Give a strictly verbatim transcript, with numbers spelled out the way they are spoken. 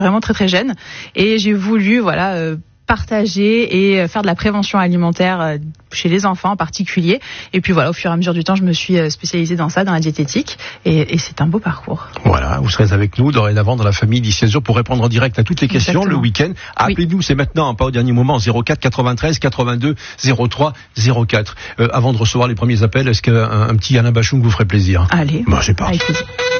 vraiment très très jeune. Et j'ai voulu, voilà, euh, partager et faire de la prévention alimentaire chez les enfants en particulier. Et puis voilà, au fur et à mesure du temps, je me suis spécialisée dans ça, dans la diététique. Et, et c'est un beau parcours. Voilà, vous serez avec nous dorénavant dans la famille d'ici à jour pour répondre en direct à toutes les questions. Exactement. Le week-end. Appelez-nous, oui. C'est maintenant, pas au dernier moment, zéro quatre quatre-vingt-treize quatre-vingt-deux zéro trois zéro quatre. Euh, avant de recevoir les premiers appels, est-ce qu'un un petit Alain Bachung vous ferait plaisir? Allez, bon, c'est parti. Avec plaisir.